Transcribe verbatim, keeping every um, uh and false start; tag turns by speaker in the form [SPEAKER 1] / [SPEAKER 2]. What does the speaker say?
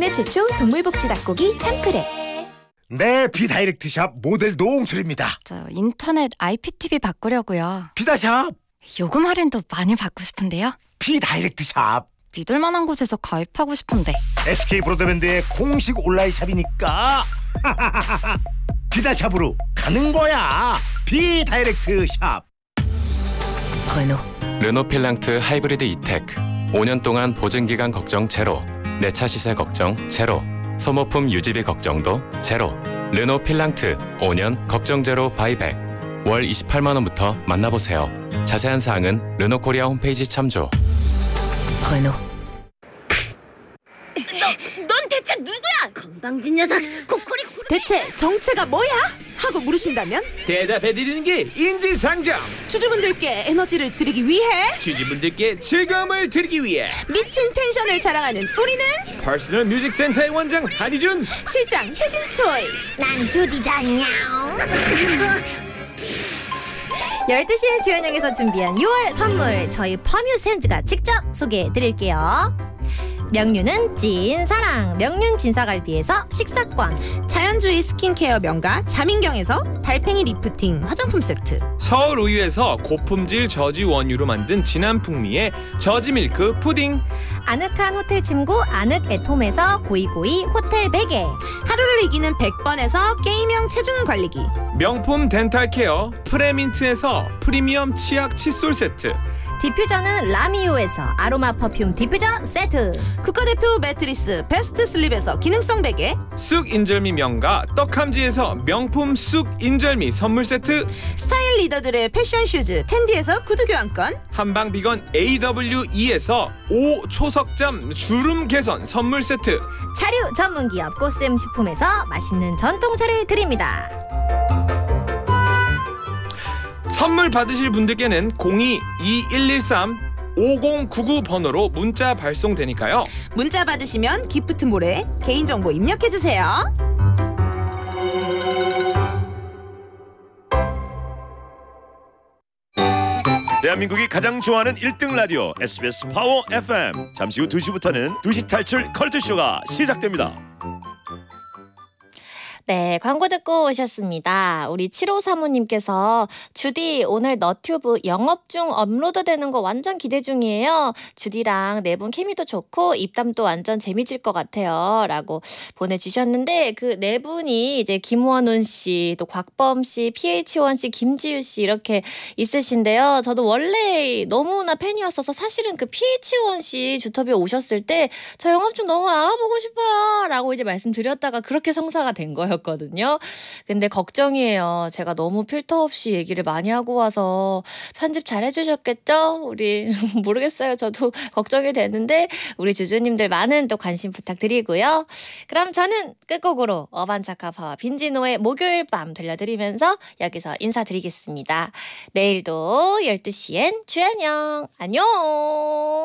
[SPEAKER 1] 국내 최초 동물복지 닭고기 참크랩.
[SPEAKER 2] 네, 비다이렉트샵 모델 노홍철입니다.
[SPEAKER 3] 저 인터넷 아이피티비 바꾸려고요.
[SPEAKER 2] 비다샵.
[SPEAKER 3] 요금 할인도 많이 받고 싶은데요.
[SPEAKER 2] 비다이렉트샵.
[SPEAKER 3] 믿을 만한 곳에서 가입하고 싶은데.
[SPEAKER 2] 에스케이 브로드밴드의 공식 온라인 샵이니까 비다샵으로 가는 거야. 비다이렉트샵.
[SPEAKER 4] 르노
[SPEAKER 5] 르노 필랑트 하이브리드 이테크 오 년 동안 보증기간 걱정 제로, 내차 시세 걱정 제로, 소모품 유지비 걱정도 제로. 르노 필랑트 오 년 걱정 제로 바이백. 월 이십팔만 원부터 만나보세요. 자세한 사항은 르노 코리아 홈페이지 참조.
[SPEAKER 4] 르노
[SPEAKER 6] 너, 넌 대체 누구야? 건방진 녀석, 코코리 코리.
[SPEAKER 7] 대체 정체가 뭐야? 하고 물으신다면
[SPEAKER 8] 대답해드리는 게 인지상정.
[SPEAKER 7] 주주분들께 에너지를 드리기 위해,
[SPEAKER 8] 주주분들께 즐거움을 드리기 위해
[SPEAKER 7] 미친 텐션을 자랑하는 우리는
[SPEAKER 8] 퍼스널 뮤직 센터의 원장 한희준,
[SPEAKER 7] 실장 혜진초이.
[SPEAKER 6] 난 주디다. 냐옹.
[SPEAKER 9] 열두 시에 주현영에서 준비한 유월 선물, 저희 퍼뮤센즈가 직접 소개해드릴게요. 명륜은 찐사랑, 명륜 진사갈비에서 식사권,
[SPEAKER 7] 자연주의 스킨케어 명가 자민경에서 달팽이 리프팅 화장품 세트,
[SPEAKER 8] 서울 우유에서 고품질 저지 원유로 만든 진한 풍미의 저지 밀크 푸딩,
[SPEAKER 9] 아늑한 호텔 침구 아늑애톰에서 고이고이 호텔 베개,
[SPEAKER 7] 하루를 이기는 백 번에서 게임형 체중 관리기,
[SPEAKER 8] 명품 덴탈 케어 프레민트에서 프리미엄 치약 칫솔 세트,
[SPEAKER 9] 디퓨저는 라미오에서 아로마 퍼퓸 디퓨저 세트,
[SPEAKER 7] 국가대표 매트리스 베스트 슬립에서 기능성 베개,
[SPEAKER 8] 쑥 인절미 명가 떡함지에서 명품 쑥 인절미 선물 세트,
[SPEAKER 7] 스타일 리더들의 패션 슈즈 텐디에서 구두 교환권,
[SPEAKER 8] 한방 비건 에이더블유이에서 오 초석잠 주름 개선 선물 세트,
[SPEAKER 9] 차류 전문기업 꽃샘 식품에서 맛있는 전통차를 드립니다.
[SPEAKER 8] 선물 받으실 분들께는 공이 이일일삼 오공구구 번호로 문자 발송되니까요.
[SPEAKER 7] 문자 받으시면 기프트몰에 개인정보 입력해주세요.
[SPEAKER 10] 대한민국이 가장 좋아하는 일 등 라디오 에스비에스 파워 에프엠. 잠시 후 두 시부터는 두 시 탈출 컬투쇼가 시작됩니다.
[SPEAKER 11] 네, 광고 듣고 오셨습니다. 우리 칠오삼오님께서 주디 오늘 너튜브 영업 중 업로드되는 거 완전 기대 중이에요. 주디랑 네 분 케미도 좋고 입담도 완전 재미질 것 같아요. 라고 보내주셨는데 그 네 분이 이제 김원훈 씨, 또 곽범 씨, 피에이치원 씨, 김지유 씨 이렇게 있으신데요. 저도 원래 너무나 팬이었어서 사실은 그 피에이치원 씨 주터비에 오셨을 때 저 영업 중 너무 나가보고 싶어요. 라고 이제 말씀드렸다가 그렇게 성사가 된 거예요. 거든요. 근데 걱정이에요. 제가 너무 필터 없이 얘기를 많이 하고 와서 편집 잘 해주셨겠죠? 우리 모르겠어요. 저도 걱정이 되는데 우리 주주님들 많은 또 관심 부탁드리고요. 그럼 저는 끝곡으로 어반자카파와 빈지노의 목요일 밤 들려드리면서 여기서 인사드리겠습니다. 내일도 열두 시엔 주현영 안녕.